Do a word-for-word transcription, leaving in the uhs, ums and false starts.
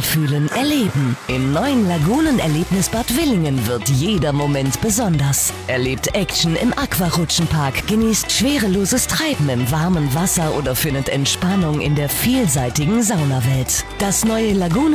fühlen, erleben. Im neuen Lagunen-Erlebnisbad Willingen wird jeder Moment besonders. Erlebt Action im Aquarutschenpark, genießt schwereloses Treiben im warmen Wasser oder findet Entspannung in der vielseitigen Saunawelt. Das neue Lagunen